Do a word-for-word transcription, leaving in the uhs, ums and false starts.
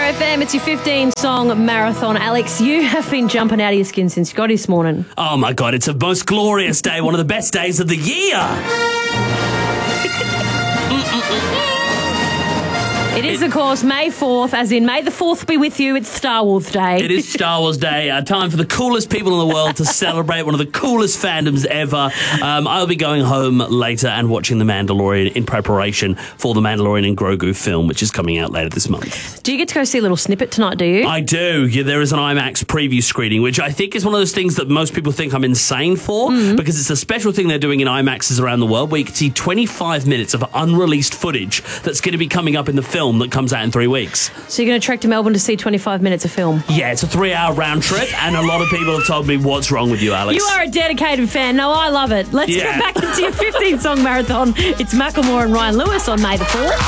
F M, it's your fifteen song marathon. Alex, you have been jumping out of your skin since you got here this morning. Oh my God, it's a most glorious day, one of the best days of the year. It is, of course, May fourth, as in May the fourth be with you. It's Star Wars Day. It is Star Wars Day, a time for the coolest people in the world to celebrate one of the coolest fandoms ever. Um, I'll be going home later and watching The Mandalorian in preparation for the Mandalorian and Grogu film, which is coming out later this month. Do you get to go see a little snippet tonight, do you? I do. Yeah, there is an IMAX preview screening, which I think is one of those things that most people think I'm insane for, mm. because it's a special thing they're doing in IMAXs around the world where you can see twenty-five minutes of unreleased footage that's going to be coming up in the film that comes out in three weeks. So you're going to trek to Melbourne to see twenty-five minutes of film? Yeah, it's a three-hour round trip, and a lot of people have told me, what's wrong with you, Alex? You are a dedicated fan. No, I love it. Let's yeah. get back into your fifteen song marathon. It's Macklemore and Ryan Lewis on May the fourth.